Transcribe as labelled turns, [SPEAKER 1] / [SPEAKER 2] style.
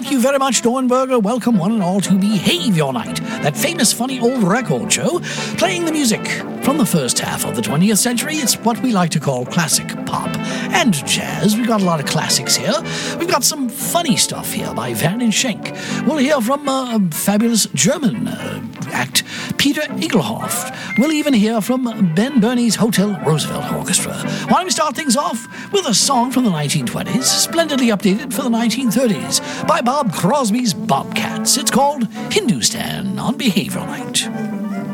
[SPEAKER 1] Thank you very much, Dornberger. Welcome one and all to Behavior Night, that famous funny old record show, playing the music from the first half of the 20th century. It's what we like to call classic pop and jazz. We've got a lot of classics here. We've got some funny stuff here by Werner Schenk. We'll hear from a fabulous German act, Peter Igelhoff. We'll even hear from Ben Burney's Hotel Roosevelt Orchestra. Why don't we start things off with a song from the 1920s, splendidly updated for the 1930s, by Bob Crosby's Bobcats. It's called Hindustan on Behavior Night.